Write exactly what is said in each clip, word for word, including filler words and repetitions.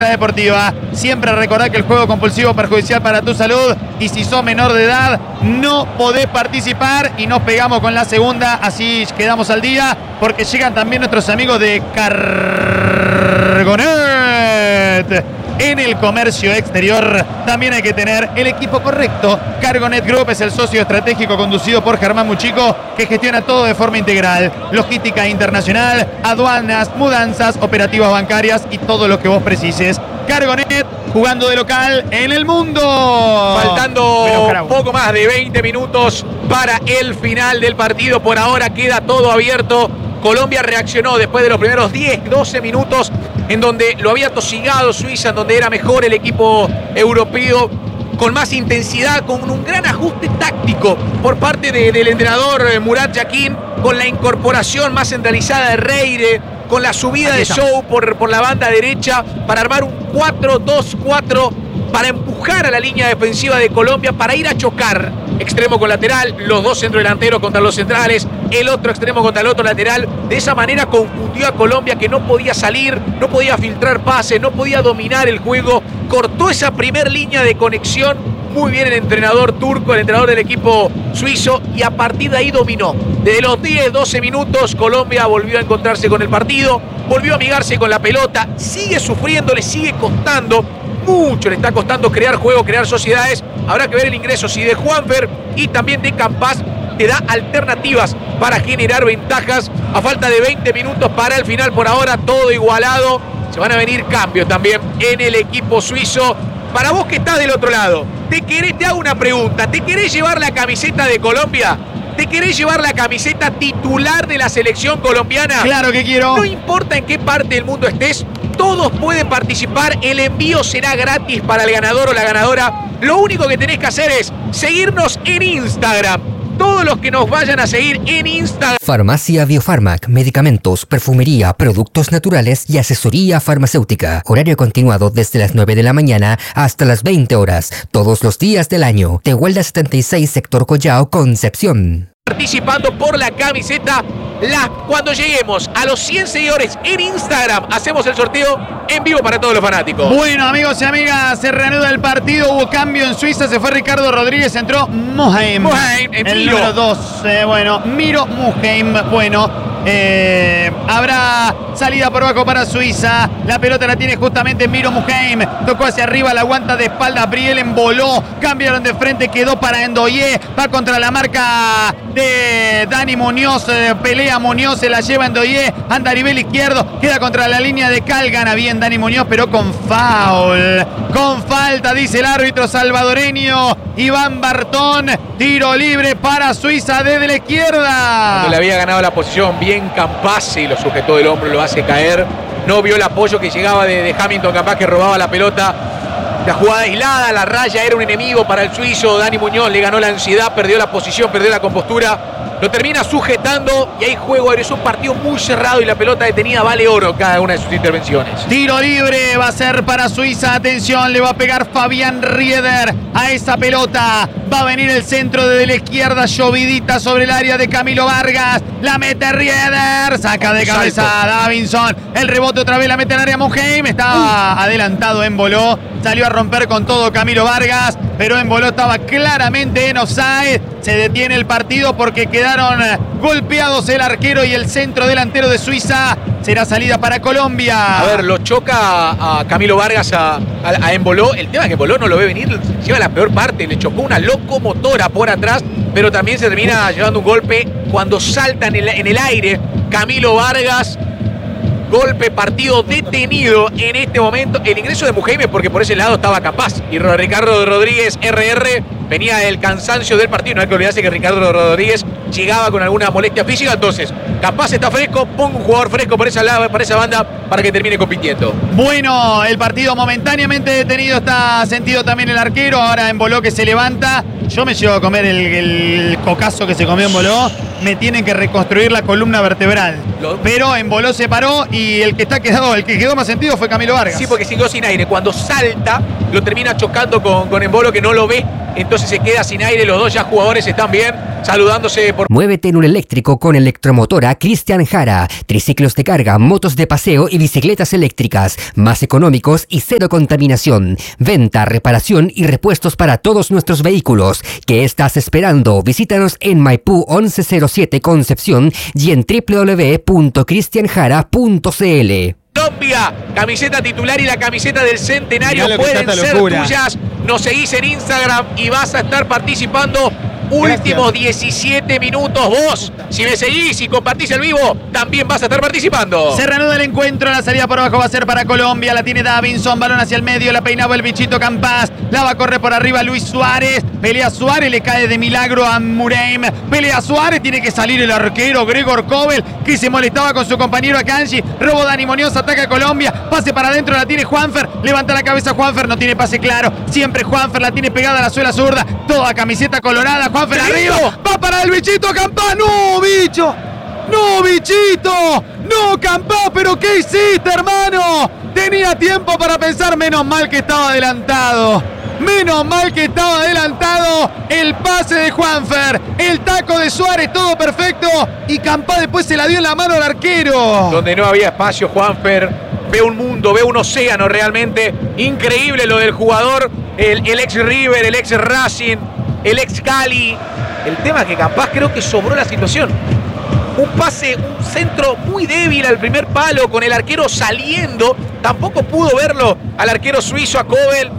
Deportiva. Siempre recordá que el juego compulsivo es perjudicial para tu salud y si sos menor de edad no podés participar. Y nos pegamos con la segunda, así quedamos al día porque llegan también nuestros amigos de Cargonet. En el comercio exterior también hay que tener el equipo correcto. Cargonet Group es el socio estratégico conducido por Germán Muchico, que gestiona todo de forma integral. Logística internacional, aduanas, mudanzas, operativas bancarias y todo lo que vos precises. Cargonet, jugando de local en el mundo. Faltando poco más de veinte minutos para el final del partido. Por ahora queda todo abierto. Colombia reaccionó después de los primeros diez, doce minutos en donde lo había tosigado Suiza, en donde era mejor el equipo europeo, con más intensidad, con un gran ajuste táctico por parte de, del entrenador Murat Yakin, con la incorporación más centralizada de Reire, con la subida de Show por, por la banda derecha para armar un cuatro dos cuatro, para empujar a la línea defensiva de Colombia, para ir a chocar extremo con lateral, los dos centrodelanteros contra los centrales, el otro extremo contra el otro lateral. De esa manera confundió a Colombia, que no podía salir, no podía filtrar pases, no podía dominar el juego, cortó esa primer línea de conexión. Muy bien el entrenador turco, el entrenador del equipo suizo, y a partir de ahí dominó. Desde los diez, doce minutos Colombia volvió a encontrarse con el partido, volvió a amigarse con la pelota, sigue sufriendo, le sigue costando, mucho le está costando crear juego, crear sociedades. Habrá que ver el ingreso si de Juanfer y también de Campas te da alternativas para generar ventajas a falta de veinte minutos para el final. Por ahora todo igualado, se van a venir cambios también en el equipo suizo. Para vos que estás del otro lado, ¿te querés, te hago una pregunta, ¿te querés llevar la camiseta de Colombia? ¿Te querés llevar la camiseta titular de la selección colombiana? Claro que quiero. No importa en qué parte del mundo estés, todos pueden participar, el envío será gratis para el ganador o la ganadora. Lo único que tenés que hacer es seguirnos en Instagram. Todos los que nos vayan a seguir en Instagram. Farmacia Biofarmac, medicamentos, perfumería, productos naturales y asesoría farmacéutica. Horario continuado desde las nueve de la mañana hasta las veinte horas, todos los días del año. Tehuelda setenta y seis, Sector Collao, Concepción. Participando por la camiseta. La, cuando lleguemos a los cien seguidores en Instagram, hacemos el sorteo en vivo para todos los fanáticos. Bueno, amigos y amigas, se reanuda el partido. Hubo cambio en Suiza, se fue Ricardo Rodríguez, entró Muheim. Muheim, el Miro. número dos. Eh, bueno, Miro Muheim. Bueno, eh, habrá salida por bajo para Suiza. La pelota la tiene justamente Miro Muheim. Tocó hacia arriba, la aguanta de espalda. Briel emboló. Cambiaron de frente, quedó para Endoyé. Va contra la marca de Dani Muñoz. Eh, pelea Muñoz, se la lleva Endoyé. Anda a nivel izquierdo. Queda contra la línea de Cal. Gana bien Dani Muñoz, pero con foul. Con falta, dice el árbitro salvadoreño Iván Bartón. Tiro libre para Suiza desde la izquierda. Cuando le había ganado la posición, bien Campas, y lo sujetó del hombro, lo hace caer. No vio el apoyo que llegaba de, de Hamilton, capaz que robaba la pelota. La jugada aislada, la raya era un enemigo para el suizo. Dani Muñoz le ganó la ansiedad, perdió la posición, perdió la compostura. Lo termina sujetando y hay juego aéreo. Es un partido muy cerrado y la pelota detenida vale oro cada una de sus intervenciones. Tiro libre va a ser para Suiza. Atención, le va a pegar Fabián Rieder a esa pelota. Va a venir el centro desde la izquierda, llovidita sobre el área de Camilo Vargas. La mete Rieder, saca de cabeza a Davinson. El rebote otra vez la mete en área Muheim. Estaba uh. adelantado Emboló. Salió a romper con todo Camilo Vargas, pero Emboló estaba claramente en offside. Se detiene el partido porque quedaron golpeados el arquero y el centro delantero de Suiza. Será salida para Colombia. A ver, lo choca a Camilo Vargas a, a, a Emboló. El tema es que Emboló no lo ve venir, lleva la peor parte. Le chocó una locomotora por atrás, pero también se termina llevando un golpe cuando salta en el, en el aire Camilo Vargas. Golpe, partido detenido en este momento. El ingreso de Muheim, porque por ese lado estaba Capaz. Y Ricardo Rodríguez R R venía del cansancio del partido. No hay que olvidarse que Ricardo Rodríguez llegaba con alguna molestia física. Entonces, Capaz está fresco. Ponga un jugador fresco por esa, lado, por esa banda para que termine compitiendo. Bueno, el partido momentáneamente detenido. Está sentido también el arquero. Ahora Emboló que se levanta. yo me llevo a comer el, el cocazo que se comió en Boló, me tienen que reconstruir la columna vertebral. Lo... Pero en Boló se paró y el que está quedado, el que quedó más sentido fue Camilo Vargas. Sí, porque siguió sin aire. Cuando salta, lo termina chocando con, con Embolo, que no lo ve. Entonces se queda sin aire. Los dos ya jugadores están bien, saludándose por... Muévete en un eléctrico con Electromotora Cristian Jara. Triciclos de carga, motos de paseo y bicicletas eléctricas. Más económicos y cero contaminación. Venta, reparación y repuestos para todos nuestros vehículos. ¿Qué estás esperando? Visítanos en Maipú once cero siete Concepción y en doble u doble u doble u punto cristian jara punto c l. Colombia, camiseta titular y la camiseta del centenario pueden ser locura. tuyas. Nos seguís en Instagram y vas a estar participando. Últimos diecisiete minutos. Vos, si me seguís y compartís el vivo, también vas a estar participando. Se reanuda el encuentro. La salida por abajo va a ser para Colombia. La tiene Davinson. Balón hacia el medio. La peinaba el bichito Campas. La va a correr por arriba Luis Suárez. Pelea Suárez. Le cae de milagro a Mureim. Pelea Suárez. Tiene que salir el arquero Gregor Kobel, que se molestaba con su compañero Akanji. Robo Dani Muñoz. Ataca a Colombia. Pase para adentro. La tiene Juanfer. Levanta la cabeza Juanfer. No tiene pase claro. Siempre Juanfer la tiene pegada a la suela zurda. Toda camiseta colorada. Juanfer arriba, va para el bichito Campá. ¡No, bicho! ¡No, bichito! ¡No, Campá! ¿Pero qué hiciste, hermano? Tenía tiempo para pensar, menos mal que estaba adelantado. Menos mal que estaba adelantado. El pase de Juanfer, el taco de Suárez, todo perfecto. Y Campá después se la dio en la mano al arquero. Donde no había espacio, Juanfer ve un mundo, ve un océano realmente. Increíble lo del jugador, el, el ex River, el ex Racing, el ex Cali. El tema es que capaz creo que sobró la situación. Un pase, un centro muy débil al primer palo con el arquero saliendo. Tampoco pudo verlo al arquero suizo, a Kobel.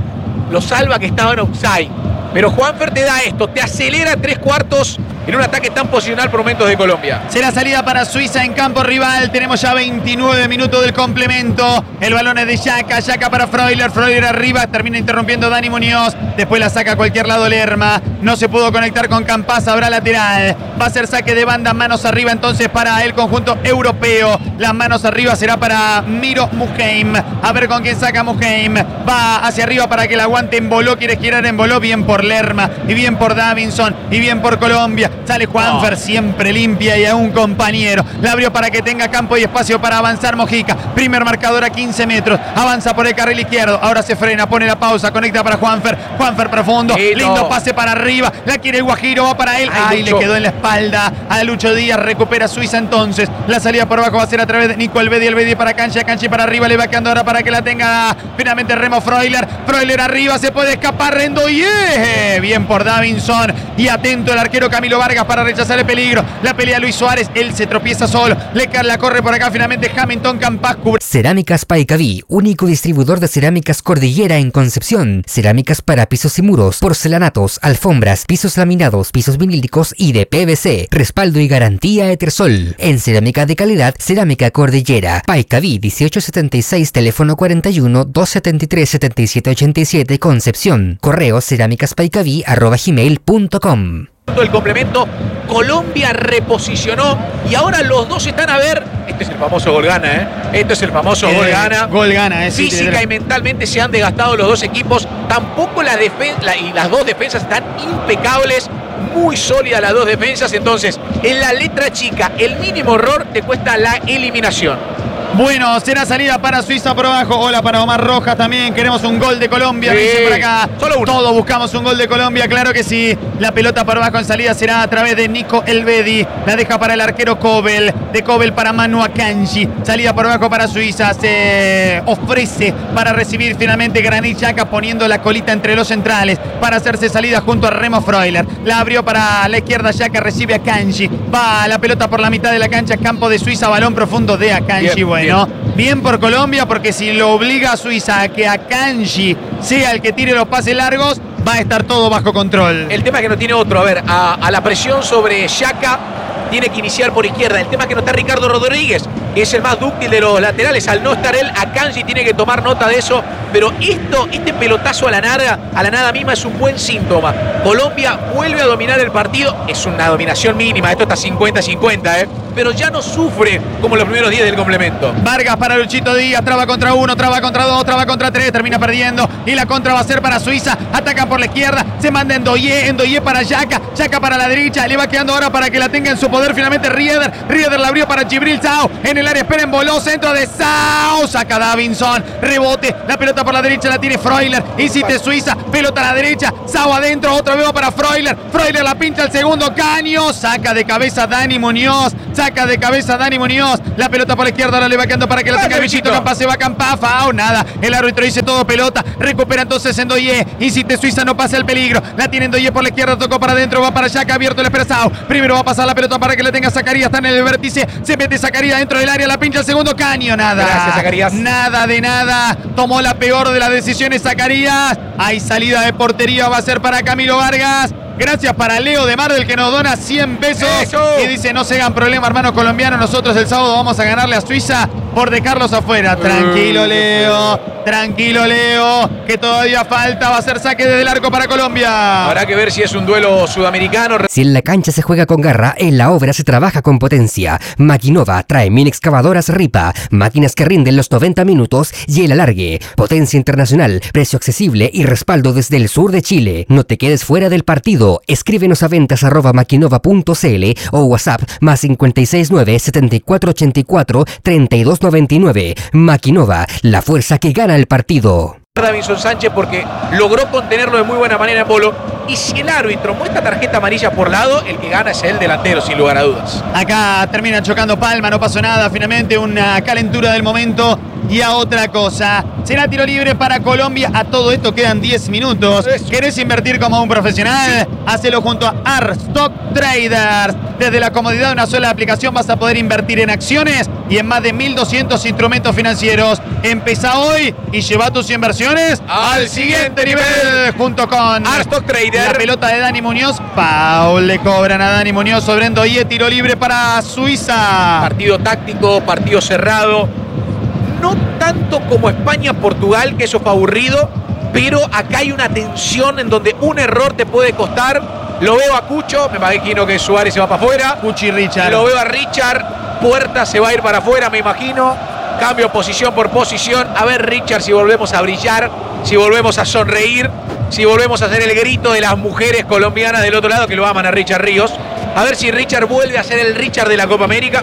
Lo salva que estaba en offside. Pero Juanfer te da esto, te acelera tres cuartos en un ataque tan posicional por momentos de Colombia. Será salida para Suiza en campo rival. Tenemos ya veintinueve minutos del complemento. El balón es de Xhaka, Xhaka para Freuler, Freuler arriba, termina interrumpiendo Dani Muñoz. Después la saca a cualquier lado Lerma. No se pudo conectar con Campas, habrá lateral. Va a ser saque de banda, manos arriba entonces para el conjunto europeo. Las manos arriba será para Miro Muheim. A ver con quién saca Muheim. Va hacia arriba para que la aguante Embolo. Quiere girar Embolo, bien por Lerma y bien por Davinson y bien por Colombia. Sale Juanfer, no. Siempre limpia y a un compañero. La abrió para que tenga campo y espacio para avanzar Mojica. Primer marcador a quince metros. Avanza por el carril izquierdo. Ahora se frena, pone la pausa, conecta para Juanfer. Juanfer profundo. Sí, lindo no. Pase para arriba. La quiere el Guajiro, va para él. Ay, Ay le quedó en la espalda a Lucho Díaz. Recupera Suiza entonces. La salida por abajo va a ser a través de Nico Elvedi. Elvedi para Canchi. Canchi para arriba. Le va quedando ahora para que la tenga finalmente Remo Freuler. Freuler arriba. Se puede escapar Rendo. Y yeah. Bien por Davinson. Y atento el arquero Camilo Vargas para rechazar el peligro. La pelea Luis Suárez. Él se tropieza solo. Le la corre por acá finalmente Hamilton Campas. Cubre. Cerámicas Paicaví, único distribuidor de cerámicas Cordillera en Concepción. Cerámicas para pisos y muros, porcelanatos, alfombras, pisos laminados, pisos vinílicos y de P V C. Respaldo y garantía Etersol. En cerámica de calidad, Cerámica Cordillera. Paicaví dieciocho setenta y seis, teléfono cuarenta y uno, doscientos setenta y tres, setenta y siete ochenta y siete, Concepción. Correo cerámicaspaicaví arroba gmail punto com. El complemento, Colombia reposicionó y ahora los dos están a ver. Este es el famoso gol gana, ¿eh? Este es el famoso eh, gol gana. Gol gana, es Física sí, y mentalmente se han desgastado los dos equipos. Tampoco la defensa, y las dos defensas están impecables. Muy sólidas las dos defensas. Entonces, en la letra chica, el mínimo error te cuesta la eliminación. Bueno, será salida para Suiza por abajo. Hola para Omar Rojas también. Queremos un gol de Colombia. Sí, dice por acá. Solo uno. Todos buscamos un gol de Colombia, claro que sí. La pelota por abajo en salida será a través de Nico Elvedi. La deja para el arquero Kobel. De Kobel para Manu Akanji. Salida por abajo para Suiza. Se ofrece para recibir finalmente Granit Xhaka, poniendo la colita entre los centrales para hacerse salida junto a Remo Freuler. La abrió para la izquierda Xhaka, recibe a Akanji. Va la pelota por la mitad de la cancha. Campo de Suiza. Balón profundo de Akanji. Bien, bueno. Bien. Bien por Colombia, porque si lo obliga a Suiza a que Akanji sea el que tire los pases largos, va a estar todo bajo control. El tema es que no tiene otro. A ver, a, a la presión sobre Xhaka tiene que iniciar por izquierda. El tema es que no está Ricardo Rodríguez. es el más dúctil de los laterales. Al no estar él, Akanji tiene que tomar nota de eso. Pero esto, este pelotazo a la nada, a la nada misma es un buen síntoma. Colombia vuelve a dominar el partido. Es una dominación mínima, esto está cincuenta cincuenta, ¿eh? Pero ya no sufre como los primeros diez del complemento. Vargas para Luchito Díaz, traba contra uno, traba contra dos, traba contra tres, termina perdiendo. Y la contra va a ser para Suiza. Atacan por la izquierda, se manda Ndoye, Ndoye para Yaka, Yaka para la derecha. Le va quedando ahora para que la tenga en su poder finalmente Rieder. Rieder la abrió para Djibril Sao. En el área espera, emboló, centro de Sao. Saca Davinson, rebote, la pelota por la derecha la tiene Freuler. Insiste Suiza, pelota a la derecha, Sao adentro, otra vez va para Freuler. Freuler la pincha al segundo caño. Saca de cabeza Dani Muñoz. Saca de cabeza Dani Muñoz. La pelota por la izquierda ahora le va quedando para que la saque el bichito. Campa se va Campa. Fao, nada. El árbitro dice todo pelota. Recupera entonces Ndoye. Insiste Suiza, no pasa el peligro. La tiene Ndoye por la izquierda. Tocó para adentro. Va para Yaka. Abierto el expresado. Primero va a pasar la pelota para que le tenga Zacarías. Está en el vértice. Se mete Zacarías dentro del área. La pincha el segundo caño. Nada. Gracias, Zacarías. Nada de nada. Tomó la peor de las decisiones Zacarías. Hay salida de portería. Va a ser para Camilo Vargas. Gracias para Leo de Mar del que nos dona cien pesos. ¡Eso! Y dice, no se hagan problema, hermano colombiano. Nosotros el sábado vamos a ganarle a Suiza por dejarlos afuera. Tranquilo, Leo. Tranquilo, Leo. Que todavía falta. Va a ser saque desde el arco para Colombia. Habrá que ver si es un duelo sudamericano. Si en la cancha se juega con garra, en la obra se trabaja con potencia. Maquinova trae mini excavadoras Ripa, máquinas que rinden los noventa minutos y el alargue. Potencia internacional, precio accesible y respaldo desde el sur de Chile. No te quedes fuera del partido. Escríbenos a ventas arroba maquinova punto cl o WhatsApp más cinco seis nueve, siete cuatro ocho cuatro, tres dos nueve nueve. Maquinova, la fuerza que gana el partido. Davinson Sánchez porque logró contenerlo de muy buena manera en Polo. Y si el árbitro muestra tarjeta amarilla por lado, el que gana es el delantero, sin lugar a dudas. Acá termina chocando Palma, no pasó nada. Finalmente una calentura del momento y a otra cosa. Será tiro libre para Colombia. A todo esto quedan diez minutos. Eso. ¿Querés invertir como un profesional? Sí. Hacelo junto a Arstock Traders. Desde la comodidad de una sola aplicación vas a poder invertir en acciones y en más de mil doscientos instrumentos financieros. Empezá hoy y lleva tus inversiones al, al siguiente nivel. nivel junto con Arstock Traders. La pelota de Dani Muñoz. Paul le cobran a Dani Muñoz sobre Ndoye. Tiro libre para Suiza. Partido táctico, partido cerrado. No tanto como España-Portugal, que eso fue aburrido, pero acá hay una tensión en donde un error te puede costar. Lo veo a Cucho, me imagino que Suárez se va para afuera. Cuchi y Richard. Lo veo a Richard, Puerta se va a ir para afuera, me imagino. Cambio posición por posición. A ver, Richard, si volvemos a brillar, si volvemos a sonreír, si volvemos a hacer el grito de las mujeres colombianas del otro lado que lo aman a Richard Ríos. A ver si Richard vuelve a ser el Richard de la Copa América.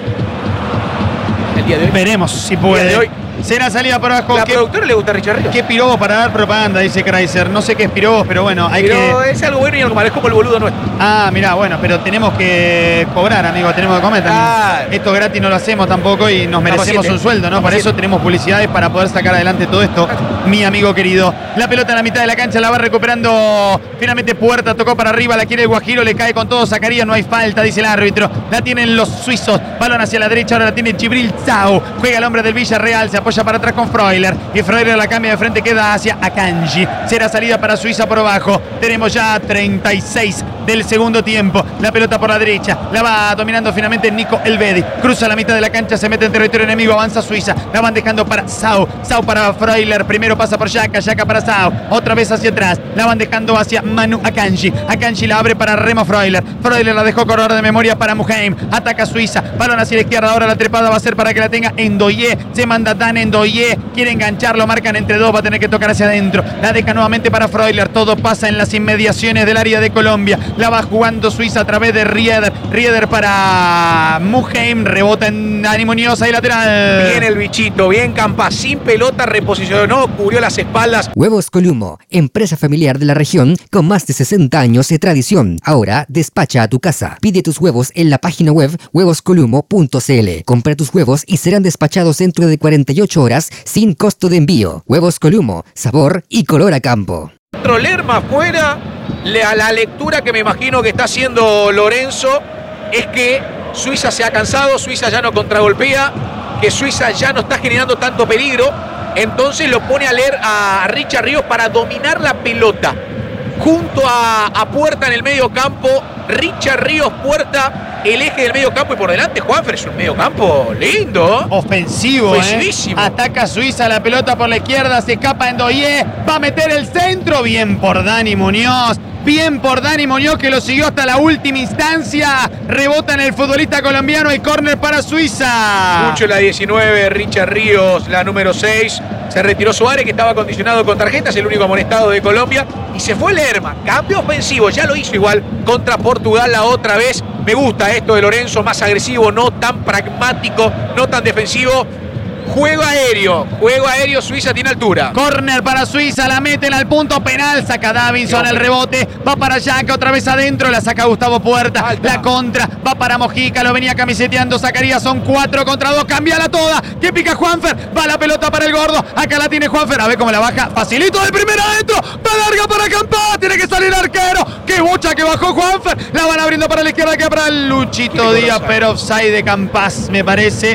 El día de hoy. Veremos si puede. El día de hoy. Será salida por abajo. ¿La ¿Qué, productora le gusta a Richard Ríos? qué pirobo para dar propaganda? Dice Kreiser. No sé qué es pirobo, pero bueno, hay pero que... es algo bueno y algo malo, es como el boludo nuestro. Ah, mirá, bueno, pero tenemos que cobrar, amigo, tenemos que comer también. Ah. Esto gratis no lo hacemos tampoco y nos merecemos un sueldo, ¿no? Para eso tenemos publicidades para poder sacar adelante todo esto, mi amigo querido. La pelota en la mitad de la cancha la va recuperando finalmente Puerta, tocó para arriba, la quiere el Guajiro, le cae con todo Zacarías, no hay falta, dice el árbitro. La tienen los suizos, balón hacia la derecha, ahora la tiene Djibril Sao. Juega el hombre del Villarreal, se apoya para atrás con Freuler. Y Freuler la cambia de frente, queda hacia Akanji. Será salida para Suiza por abajo. Tenemos ya treinta y seis del segundo tiempo. La pelota por la derecha. La va dominando finalmente Nico Elvedi. Cruza la mitad de la cancha, se mete en territorio enemigo. Avanza Suiza. La van dejando para Sao. Sao para Freuler. Primero pasa por Yaka. Yaka para Sao. Otra vez hacia atrás. La van dejando hacia Manu Akanji. Akanji la abre para Remo Freuler. Freuler la dejó correr de memoria para Muheim. Ataca Suiza. Balón hacia la izquierda. Ahora la trepada va a ser para que la tenga Ndoye. Se manda Dan Ndoye. Quiere engancharlo, marcan entre dos, va a tener que tocar hacia adentro. La deja nuevamente para Freuler. Todo pasa en las inmediaciones del área de Colombia. La va jugando Suiza a través de Rieder. Rieder para Muheim. Rebota en Dani Muñoz, ahí lateral. Bien el bichito, bien Campa, sin pelota, reposicionó, cubrió las espaldas. Huevos Columo, empresa familiar de la región con más de sesenta años de tradición. Ahora despacha a tu casa. Pide tus huevos en la página web huevos columo punto cl. Compra tus huevos y serán despachados dentro de cuarenta y ocho horas sin costo de envío. Huevos Columo, sabor y color a campo. Lerma afuera, a la lectura que me imagino que está haciendo Lorenzo es que Suiza se ha cansado, Suiza ya no contragolpea, que Suiza ya no está generando tanto peligro, entonces lo pone a leer a Richard Ríos para dominar la pelota. Junto a, a Puerta en el medio campo, Richard Ríos, Puerta, el eje del medio campo y por delante Juanfer es un medio campo lindo. Ofensivo, ¿eh? Ataca Suiza, la pelota por la izquierda, se escapa Ndoye, va a meter el centro, bien por Dani Muñoz. Bien por Dani Muñoz, que lo siguió hasta la última instancia. Rebota en el futbolista colombiano y córner para Suiza. Mucho la diecinueve, Richard Ríos, la número seis. Se retiró Suárez, que estaba condicionado con tarjetas, el único amonestado de Colombia. Y se fue Lerma. Cambio ofensivo, ya lo hizo igual contra Portugal la otra vez. Me gusta esto de Lorenzo, más agresivo, no tan pragmático, no tan defensivo. Juego aéreo, juego aéreo, Suiza tiene altura. Corner para Suiza, la meten al punto penal, saca Davinson el rebote, va para Yaka, otra vez adentro, la saca Gustavo Puerta, Alta. La contra, va para Mojica, lo venía camiseteando Zacarías, son cuatro contra dos, cámbiala toda, que pica Juanfer, va la pelota para el gordo, acá la tiene Juanfer, a ver cómo la baja, facilito de primera adentro, va larga para Campas, tiene que salir arquero, qué bocha que bajó Juanfer, la van abriendo para la izquierda, que para Luchito Díaz, pero offside de Campas, me parece.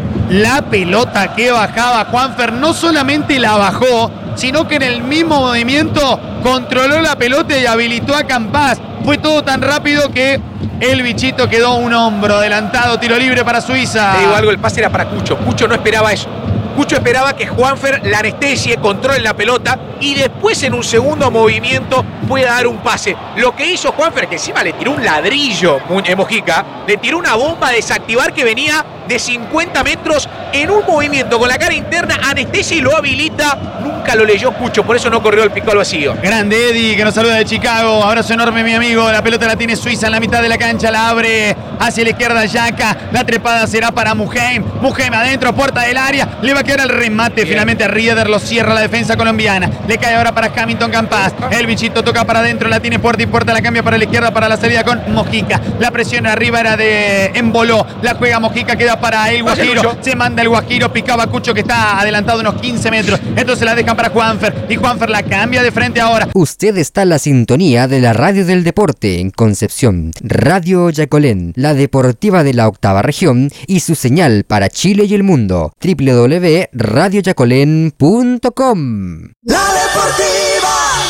La pelota que bajaba Juanfer no solamente la bajó, sino que en el mismo movimiento controló la pelota y habilitó a Campas. Fue todo tan rápido que el bichito quedó un hombro adelantado. Tiro libre para Suiza. Te digo algo, el pase era para Cucho. Cucho no esperaba eso. Cucho esperaba que Juanfer la anestesie, controle la pelota y después en un segundo movimiento pueda dar un pase. Lo que hizo Juanfer, que encima le tiró un ladrillo en Mojica, le tiró una bomba a desactivar que venía de cincuenta metros en un movimiento con la cara interna, anestesia y lo habilita. Nunca lo leyó Cucho, por eso no corrió el pico al vacío. Grande Eddie, que nos saluda de Chicago. Abrazo enorme, mi amigo. La pelota la tiene Suiza en la mitad de la cancha, la abre hacia la izquierda Yaka. La trepada será para Muheim. Muheim adentro, puerta del área. Le va a quedar el remate. Bien. Finalmente Rieder lo cierra la defensa colombiana. Le cae ahora para Hamilton Campas. El bichito toca para adentro, la tiene Puerta y Puerta la cambia para la izquierda para la salida con Mojica. La presión arriba era de Emboló. La juega Mojica, queda para el Guajiro. Se manda el Guajiro, picaba Cucho, que está adelantado unos quince metros. Entonces la dejan para Juanfer. Y Juanfer la cambia de frente ahora. Usted está en la sintonía de la radio del deporte en Concepción. Radio Yacolén, la deportiva de la octava región y su señal para Chile y el mundo. doble u doble u doble u punto radio yacolén punto com. La deportiva.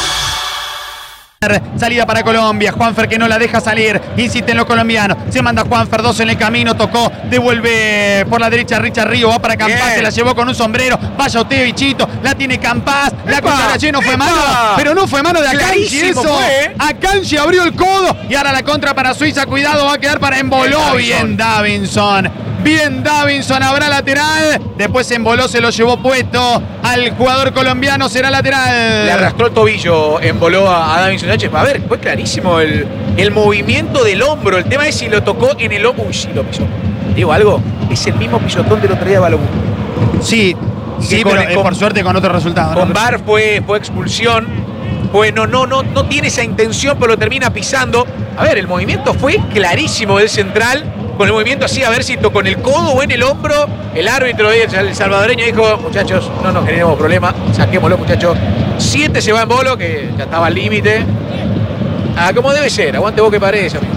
Salida para Colombia, Juanfer que no la deja salir, insisten los colombianos, se manda Juanfer, dos en el camino, tocó, devuelve por la derecha Richard Río, va para Campas, Bien. Se la llevó con un sombrero, vaya usted bichito, la tiene Campas, la cuchara no fue mano, pero no fue mano de Akanji eso, fue. Akanji abrió el codo y ahora la contra para Suiza, cuidado, va a quedar para Emboló, bien Davinson. Bien Davinson, habrá lateral. Después Emboló, se lo llevó puesto al jugador colombiano, será lateral. Le arrastró el tobillo, Emboló a, a Davinson Sánchez. A ver, fue clarísimo el, el movimiento del hombro. El tema es si lo tocó en el hombro. Uy, sí lo pisó. Digo algo, es el mismo pisotón del otro día de Balogun. Sí, sí, con, pero con, por suerte con otro resultado. Con V A R fue, fue expulsión. Bueno, no, no, no tiene esa intención, pero lo termina pisando. A ver, el movimiento fue clarísimo del central. Con el movimiento así, a ver si tocó en el codo o en el hombro. El árbitro, el salvadoreño, dijo: muchachos, no nos generemos problema, saquémoslo, muchachos. Siete se va en Bolo, que ya estaba al límite. Ah, como debe ser, aguante vos que parece, amigo.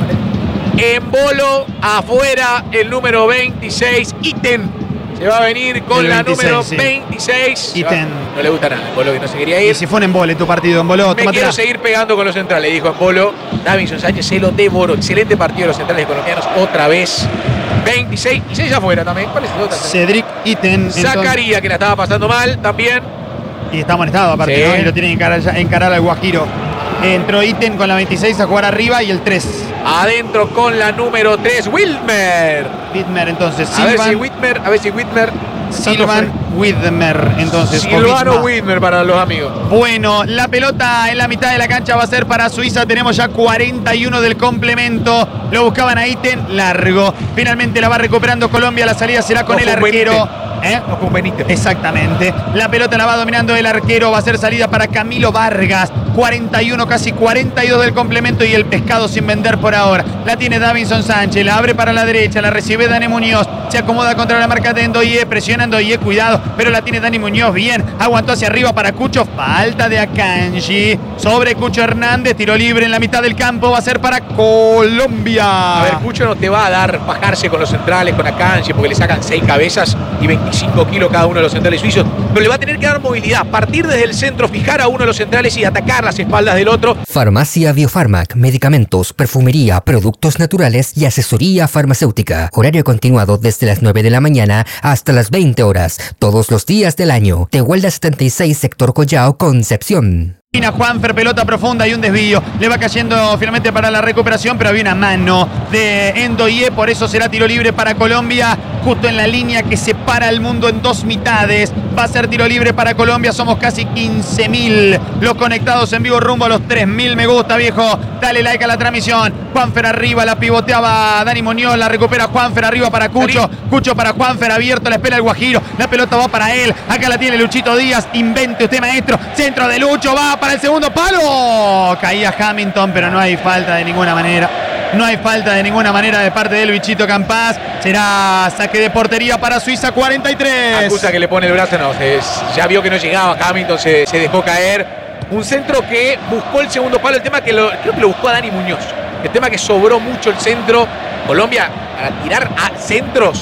En Bolo, afuera, el número veintiséis, Iten. Se va a venir con la número sí. veintiséis. Iten. No le gusta nada, Bolo, que no se quería ir. Y si fue en Embole tu partido, en Bolo. Me quiero seguir pegando con los centrales, dijo en Bolo. Davinson Sánchez se lo devoró. Excelente partido de los centrales colombianos, otra vez. veintiséis y seis afuera también. ¿Cuál es el otro? Cedric Iten. Zacarías, que la estaba pasando mal también. Y está amonestado aparte, sí. ¿No? Y lo tiene que encarar, encarar al Guajiro. Entró Iten con la veintiséis a jugar arriba y el tres. Adentro con la número tres, Wilmer. Wilmer, entonces. A ver si Whitmer, a ver si Whitmer. Silvan Widmer, entonces. Silvano Widmer para los amigos. Bueno, la pelota en la mitad de la cancha va a ser para Suiza. Tenemos ya cuarenta y uno del complemento. Lo buscaban a Iten, largo. Finalmente la va recuperando Colombia. La salida será con no el arquero. ¿Eh? No, con Benítez. Exactamente. La pelota la va dominando el arquero. Va a ser salida para Camilo Vargas. cuarenta y uno, casi cuarenta y dos del complemento y el pescado sin vender por ahora. La tiene Davinson Sánchez. La abre para la derecha. La recibe Dani Muñoz. Se acomoda contra la marca de Ndoye. Presiona Ndoye. Cuidado. Pero la tiene Dani Muñoz. Bien. Aguantó hacia arriba para Cucho. Falta de Akanji. Sobre Cucho Hernández. Tiro libre en la mitad del campo. Va a ser para Colombia. A ver, Cucho no te va a dar bajarse con los centrales, con Akanji, porque le sacan seis cabezas y veinticinco veinticinco kilos cada uno de los centrales suizos, pero le va a tener que dar movilidad, partir desde el centro, fijar a uno de los centrales y atacar las espaldas del otro. Farmacia Biofarmac, medicamentos, perfumería, productos naturales y asesoría farmacéutica. Horario continuado desde las nueve de la mañana hasta las veinte horas, todos los días del año. Tehuelda setenta y seis, sector Collao, Concepción. Juanfer, pelota profunda y un desvío. Le va cayendo finalmente para la recuperación, pero había una mano de Ndoye, por eso será tiro libre para Colombia, justo en la línea que separa al mundo en dos mitades. Va a ser tiro libre para Colombia, somos casi quince mil los conectados en vivo rumbo a los tres mil me gusta, viejo. Dale like a la transmisión. Juanfer arriba, la pivoteaba Dani Muñoz, la recupera Juanfer arriba para Cucho. Cucho para Juanfer, abierto, la espera el Guajiro. La pelota va para él, acá la tiene Luchito Díaz. Invente usted, maestro. Centro de Lucho, va para el segundo palo. Caía Hamilton, pero no hay falta de ninguna manera. No hay falta de ninguna manera de parte del bichito Campás. Será saque de portería para Suiza cuarenta y tres. Acusa que le pone el brazo, no, se, ya vio que no llegaba. Hamilton se, se dejó caer. Un centro que buscó el segundo palo. El tema que lo, creo que lo buscó a Dani Muñoz. El tema que sobró mucho el centro. Colombia, para tirar a centros,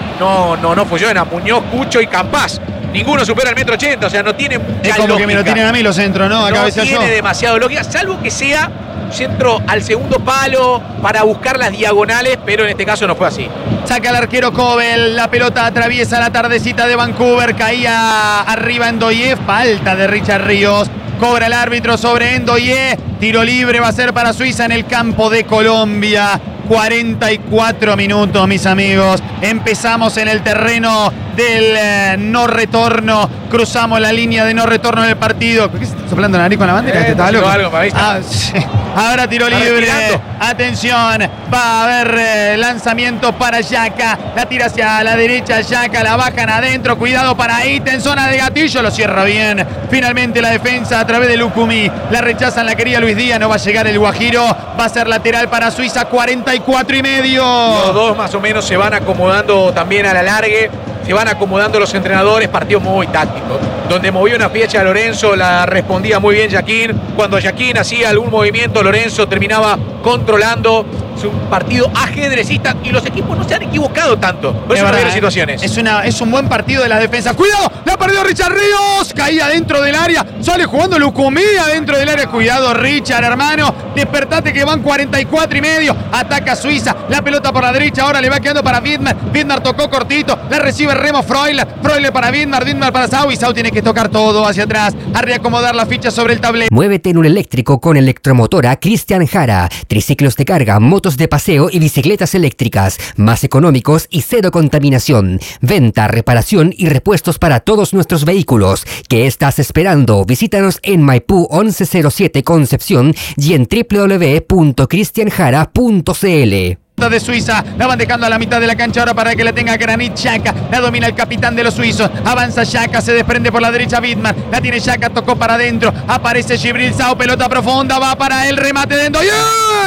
no, no, no funciona. Muñoz, Cucho y Campás. Ninguno supera el metro ochenta, o sea, no tiene mucha Es como lógica. que me lo tienen a mí los centros, ¿no? Acá no tiene yo. demasiado lógica, salvo que sea centro al segundo palo para buscar las diagonales, pero en este caso no fue así. Saca el arquero Kobel, la pelota atraviesa la tardecita de Vancouver, caía arriba Ndoye, falta de Richard Ríos. Cobra el árbitro sobre Ndoye, tiro libre va a ser para Suiza en el campo de Colombia. cuarenta y cuatro minutos, mis amigos. Empezamos en el terreno del eh, no retorno. Cruzamos la línea de no retorno en el partido. ¿Por qué se está soplando la nariz con la bandera? Eh, ¿Este está loco? algo, para Ah, sí. Ahora tiro Está libre. respirando. Atención. Va a haber eh, lanzamiento para Yaka. La tira hacia la derecha. Yaka la bajan adentro. Cuidado para Iten. Zona de gatillo. Lo cierra bien. Finalmente la defensa a través de Lucumí. La rechazan, la quería Luis Díaz. No va a llegar el Guajiro. Va a ser lateral para Suiza. cuarenta y cuatro y medio. Los dos más o menos se van acomodando también a la largue. Se van acomodando los entrenadores, partido muy táctico, donde movió una flecha a Lorenzo, la respondía muy bien Jaquín. Cuando Jaquín hacía algún movimiento, Lorenzo terminaba controlando. Es un partido ajedrecista y los equipos no se han equivocado tanto. Por eso no hay situaciones. Es, una, es un buen partido de las defensas. ¡Cuidado! ¡La perdió Richard Ríos! Caía dentro del área. Sale jugando Lucumí dentro del área. Cuidado, Richard, hermano. Despertate que van cuarenta y cuatro y medio. Ataca Suiza. La pelota por la derecha. Ahora le va quedando para Widmer. Widmer tocó cortito. La recibe Remo Freuler. Freuler para Widmer. Widmer para Sau. Y Sau tiene que tocar todo hacia atrás. A reacomodar la ficha sobre el tablero. Muévete en un eléctrico con Electromotora Cristian Jara. Triciclos de carga, motos de paseo y bicicletas eléctricas. Más económicos y cero contaminación. Venta, reparación y repuestos para todos nuestros vehículos. ¿Qué estás esperando? Visítanos en Maipú once cero siete Concepción y en w w w punto cristian jara punto c l. De Suiza, la van dejando a la mitad de la cancha ahora para que la tenga Granit Xhaka, la domina el capitán de los suizos, avanza Xhaka, se desprende por la derecha Widmer, la tiene Xhaka, tocó para adentro, aparece Gibril Sau, pelota profunda, va para el remate de Ndoye.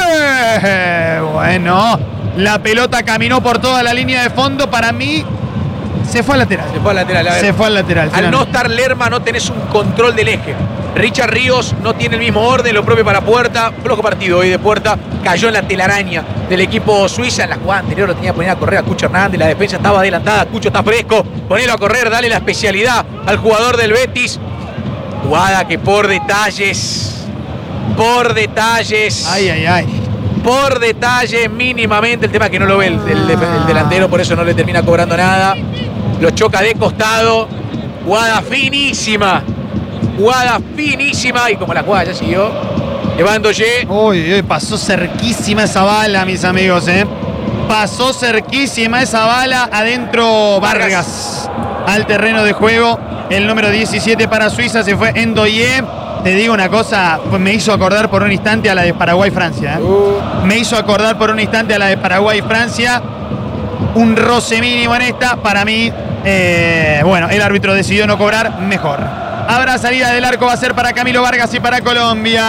Bueno, la pelota caminó por toda la línea de fondo, para mí se fue al lateral. Se fue al lateral. A ver. Se fue al lateral. Al finalmente. no estar Lerma no tenés un control del eje. Richard Ríos no tiene el mismo orden, lo propio para Puerta. Flojo partido hoy de Puerta. Cayó en la telaraña del equipo suiza. En la jugada anterior lo tenía que poner a correr a Cucho Hernández. La defensa estaba adelantada. Cucho está fresco. Ponelo a correr, dale la especialidad al jugador del Betis. Jugada que por detalles, por detalles. Ay, ay, ay. Por detalle mínimamente, el tema es que no lo ve el, el, el delantero, por eso no le termina cobrando nada. Lo choca de costado. Jugada finísima. Jugada finísima. Y como la jugada ya siguió, llevando Ye. Uy, uy, pasó cerquísima esa bala, mis amigos, ¿eh? Pasó cerquísima esa bala adentro Vargas. Vargas al terreno de juego. El número diecisiete para Suiza se fue Ndoye. Te digo una cosa, pues me hizo acordar por un instante a la de Paraguay-Francia. ¿eh? Uh. Me hizo acordar por un instante a la de Paraguay-Francia. Un roce mínimo en esta. Para mí, eh, bueno, el árbitro decidió no cobrar, mejor. Habrá salida del arco, va a ser para Camilo Vargas y para Colombia.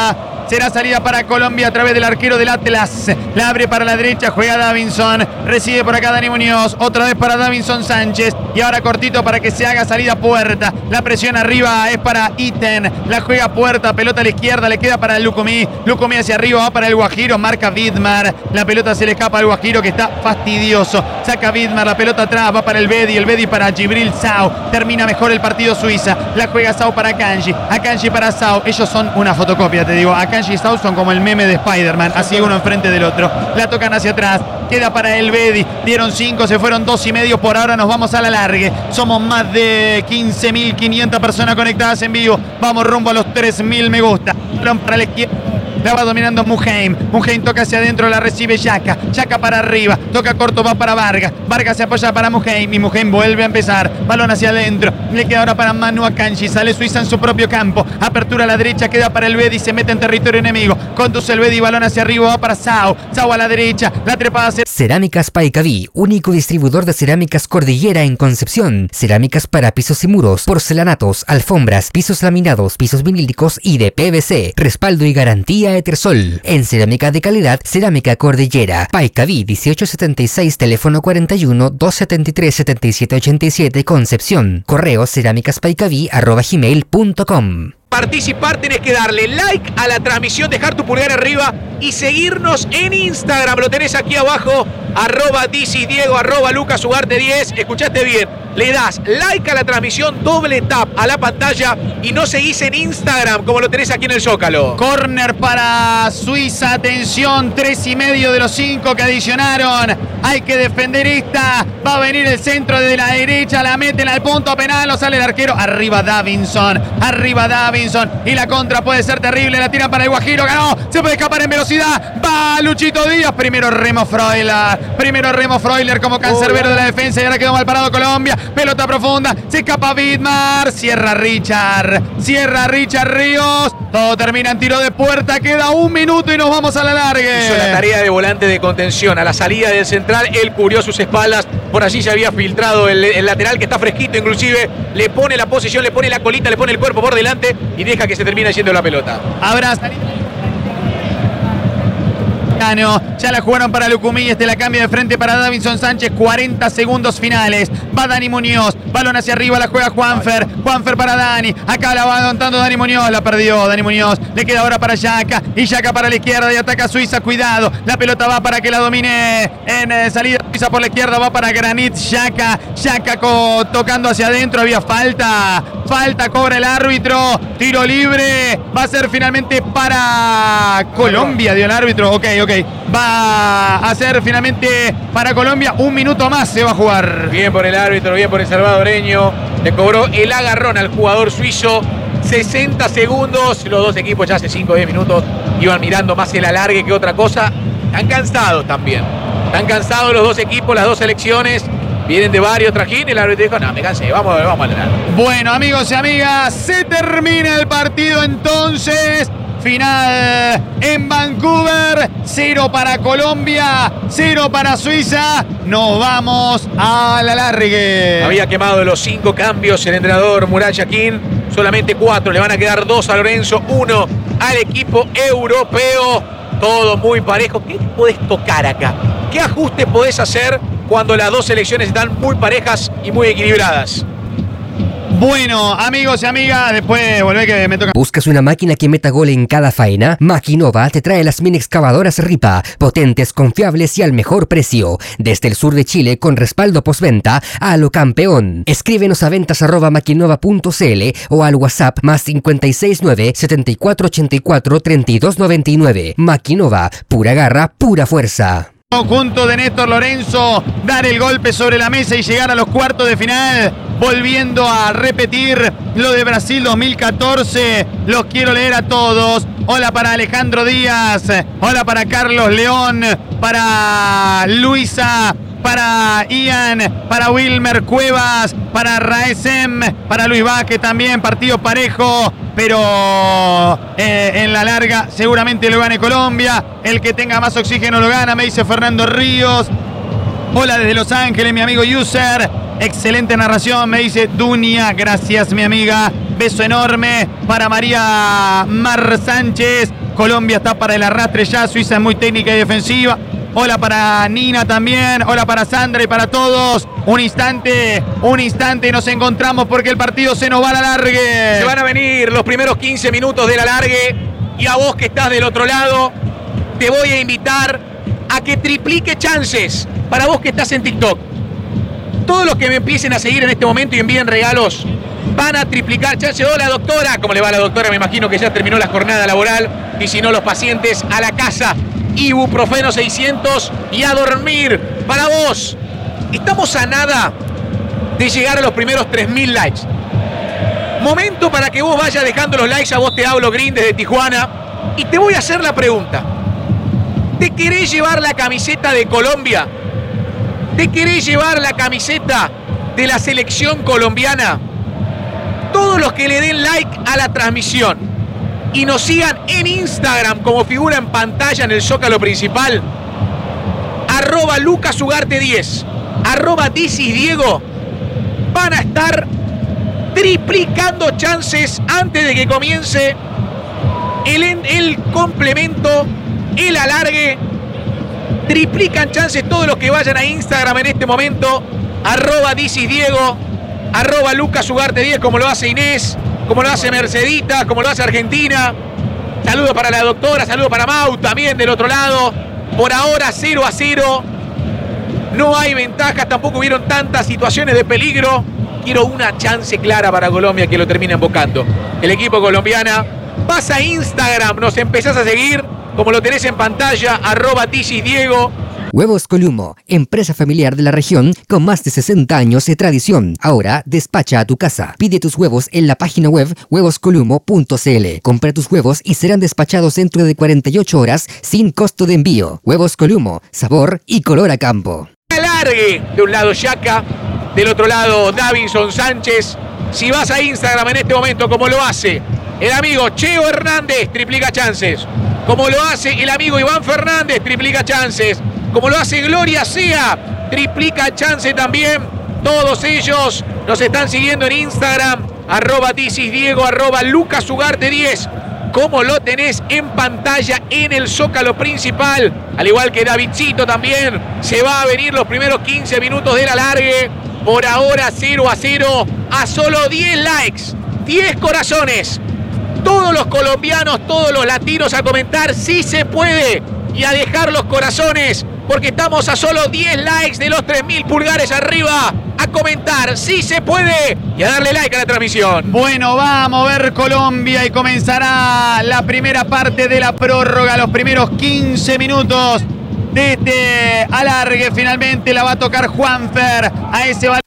Será salida para Colombia a través del arquero del Atlas. La abre para la derecha, juega Davinson. Recibe por acá Dani Muñoz. Otra vez para Davinson Sánchez. Y ahora cortito para que se haga salida Puerta. La presión arriba es para Iten. La juega Puerta. Pelota a la izquierda. Le queda para Lucumí. Lucumí hacia arriba. Va para el Guajiro. Marca Vidmar. La pelota se le escapa al Guajiro que está fastidioso. Saca Vidmar. La pelota atrás. Va para el Bedi. El Bedi para Gibril Sau. Termina mejor el partido Suiza. La juega Sau para Kanji. A Kanji para Sau. Ellos son una fotocopia, te digo. A Kanji y Sau son como el meme de Spider-Man. Así uno enfrente del otro. La tocan hacia atrás. Queda para el Bedi. Dieron cinco. Se fueron dos y medio. Por ahora nos vamos a la largue. Somos más de quince mil quinientas personas conectadas en vivo. Vamos rumbo a los tres mil me gusta. Para la izquierda. La va dominando Muheim. Muheim toca hacia adentro, la recibe Yaka. Yaka para arriba. Toca corto, va para Vargas. Vargas se apoya para Muheim. Y Muheim vuelve a empezar. Balón hacia adentro. Le queda ahora para Manu Akanji. Sale Suiza en su propio campo. Apertura a la derecha. Queda para el Bedi. Se mete en territorio enemigo. Conduce el Bedi. Balón hacia arriba. Va para Sau. Sau a la derecha. La trepada hacia... Cerámicas Paicaví. Único distribuidor de cerámicas Cordillera en Concepción. Cerámicas para pisos y muros. Porcelanatos, alfombras, pisos laminados, pisos vinílicos y de P V C. Respaldo y garantía Etersol. En cerámica de calidad, Cerámica Cordillera. Paicaví dieciocho setenta y seis, teléfono cuarenta y uno, doscientos setenta y tres, setenta y siete ochenta y siete, Concepción. Correo cerámicaspaicaví arroba gmail punto com. Participar tenés que darle like a la transmisión, dejar tu pulgar arriba y seguirnos en Instagram. Lo tenés aquí abajo, arroba Diego, arroba Lucas Ugarte diez. Escuchaste bien, le das like a la transmisión, doble tap a la pantalla y no seguís en Instagram como lo tenés aquí en el Zócalo. Corner para Suiza, atención, tres y medio de los cinco que adicionaron. Hay que defender esta. Va a venir el centro de la derecha, la meten al punto penal, o sale el arquero. Arriba Davinson, arriba Davinson. Y la contra puede ser terrible, la tiran para el Guajiro, ganó, se puede escapar en velocidad, va Luchito Díaz, primero Remo Freuler, primero Remo Freuler como cancerbero de la defensa y ahora quedó mal parado Colombia, pelota profunda, se escapa Vidmar, cierra Richard, cierra Richard Ríos, todo termina en tiro de puerta, queda un minuto y nos vamos a la largue. Hizo la tarea de volante de contención, a la salida del central, él cubrió sus espaldas, por allí se había filtrado el, el lateral que está fresquito inclusive, le pone la posición, le pone la colita, le pone el cuerpo por delante y deja que se termine yendo la pelota. Habrá salida. Ya la jugaron para Lucumí, este la cambia de frente para Davinson Sánchez, cuarenta segundos finales. Va Dani Muñoz, balón hacia arriba, la juega Juanfer, Juanfer para Dani, acá la va adelantando Dani Muñoz, la perdió Dani Muñoz, le queda ahora para Yaka, y Yaka para la izquierda y ataca Suiza, cuidado, la pelota va para que la domine en eh, salida Suiza por la izquierda, va para Granit Yaka, Yaka tocando hacia adentro, había falta, falta, cobra el árbitro, tiro libre, va a ser finalmente para Colombia, dio el árbitro, ok, ok. Va a ser finalmente para Colombia, un minuto más se va a jugar. Bien por el árbitro, bien por el salvadoreño. Le cobró el agarrón al jugador suizo. sesenta segundos. Los dos equipos ya hace cinco o diez minutos iban mirando más el alargue que otra cosa. Están cansados también. Están cansados los dos equipos, las dos selecciones. Vienen de varios trajines. El árbitro dijo, no, me cansé, vamos, vamos a ganar. Bueno, amigos y amigas, se termina el partido entonces. Final en Vancouver, cero para Colombia, cero para Suiza. Nos vamos a la largue. Había quemado los cinco cambios el entrenador Murat Yakin, solamente cuatro, le van a quedar dos a Lorenzo, uno al equipo europeo. Todo muy parejo. ¿Qué podés tocar acá? ¿Qué ajustes podés hacer cuando las dos selecciones están muy parejas y muy equilibradas? Bueno, amigos y amigas, después volvé que me toca. ¿Buscas una máquina que meta gol en cada faena? Maquinova te trae las mini excavadoras Ripa, potentes, confiables y al mejor precio. Desde el sur de Chile con respaldo postventa a lo campeón. Escríbenos a ventas arroba maquinova punto cl o al WhatsApp más cinco seis nueve, setenta y cuatro ochenta y cuatro, treinta y dos noventa y nueve. Maquinova, pura garra, pura fuerza. Conjunto de Néstor Lorenzo, dar el golpe sobre la mesa y llegar a los cuartos de final, volviendo a repetir lo de Brasil dos mil catorce. Los quiero leer a todos. Hola para Alejandro Díaz, hola para Carlos León, para Luisa, para Ian, para Wilmer Cuevas, para Raesem, para Luis Vázquez también, partido parejo, pero eh, en la larga seguramente lo gane Colombia. El que tenga más oxígeno lo gana, me dice Fernando Ríos. Hola desde Los Ángeles, mi amigo User. Excelente narración, me dice Dunia. Gracias, mi amiga. Beso enorme para María Mar Sánchez. Colombia está para el arrastre ya. Suiza es muy técnica y defensiva. Hola para Nina también. Hola para Sandra y para todos. Un instante, un instante y nos encontramos porque el partido se nos va a la largue. Se van a venir los primeros quince minutos de la largue. Y a vos que estás del otro lado, te voy a invitar a que triplique chances. Para vos que estás en TikTok. Todos los que me empiecen a seguir en este momento y envíen regalos van a triplicar chances. Hola doctora, ¿cómo le va a la doctora? Me imagino que ya terminó la jornada laboral. Y si no, los pacientes a la casa. Ibuprofeno seiscientos y a dormir. Para vos, estamos a nada de llegar a los primeros tres mil likes. Momento para que vos vayas dejando los likes. A vos te hablo, Green, desde Tijuana. Y te voy a hacer la pregunta. ¿Te querés llevar la camiseta de Colombia? ¿Te querés llevar la camiseta de la selección colombiana? Todos los que le den like a la transmisión y nos sigan en Instagram como figura en pantalla en el zócalo principal, arroba lucasugarte diez, arroba Dicis Diego, van a estar triplicando chances antes de que comience el, el complemento, el alargue. Triplican chances todos los que vayan a Instagram en este momento, arroba Dicis Diego, arroba lucasugarte diez, como lo hace Inés, como lo hace Mercedita, como lo hace Argentina. Saludo para la doctora, saludo para Mau también del otro lado. Por ahora cero a cero. No hay ventajas, tampoco hubieron tantas situaciones de peligro. Quiero una chance clara para Colombia que lo termine embocando. El equipo colombiana. Vas a Instagram, nos empezás a seguir, como lo tenés en pantalla, arroba Dicis Diego. Huevos Columo, empresa familiar de la región con más de sesenta años de tradición. Ahora despacha a tu casa. Pide tus huevos en la página web huevos columo punto c l. Compra tus huevos y serán despachados dentro de cuarenta y ocho horas sin costo de envío. Huevos Columo, sabor y color a campo. Alargue. De un lado Yaka, del otro lado Davinson Sánchez. Si vas a Instagram en este momento, como lo hace el amigo Cheo Hernández, triplica chances. Como lo hace el amigo Iván Fernández, triplica chances. Como lo hace Gloria Sea, triplica chance también. Todos ellos nos están siguiendo en Instagram, arroba Dicis Diego, arroba lucasugarte diez. Como lo tenés en pantalla en el zócalo principal. Al igual que Davidcito también. Se va a venir los primeros quince minutos del alargue. Por ahora cero a cero. A solo diez likes, diez corazones. Todos los colombianos, todos los latinos a comentar si se puede. Y a dejar los corazones. Porque estamos a solo diez likes de los tres mil pulgares arriba. A comentar si se puede y a darle like a la transmisión. Bueno, va a mover Colombia y comenzará la primera parte de la prórroga. Los primeros quince minutos de este alargue. Finalmente la va a tocar Juanfer a ese balón.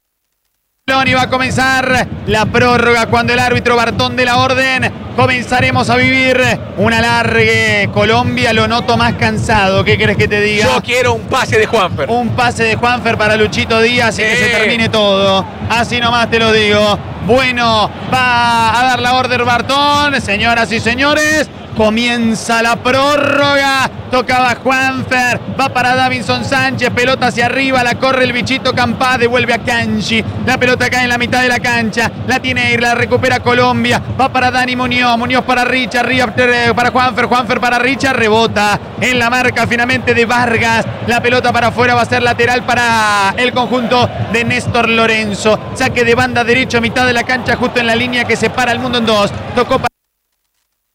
Y va a comenzar la prórroga cuando el árbitro Bartón de la orden. Comenzaremos a vivir un alargue. Colombia lo noto más cansado. ¿Qué querés que te diga? Yo quiero un pase de Juanfer. Un pase de Juanfer para Luchito Díaz y sí. que se termine todo. Así nomás te lo digo. Bueno, va a dar la orden Bartón. Señoras y señores, comienza la prórroga. Tocaba Juanfer. Va para Davinson Sánchez. Pelota hacia arriba. La corre el bichito Campá. Devuelve a Kanji. La pelota cae en la mitad de la cancha. La tiene Ir. La recupera Colombia. Va para Dani Muñoz. Muñoz para Richard. Richard para Juanfer. Juanfer para Richard. Rebota en la marca finalmente de Vargas. La pelota para afuera. Va a ser lateral para el conjunto de Néstor Lorenzo. Saque de banda derecho. Mitad de la cancha. Justo en la línea que separa el mundo en dos. Tocó para